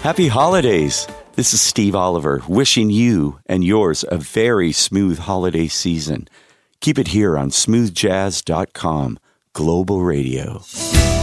Happy holidays. This is Steve Oliver, wishing you and yours a very smooth holiday season. Keep it here on smoothjazz.com, Global Radio.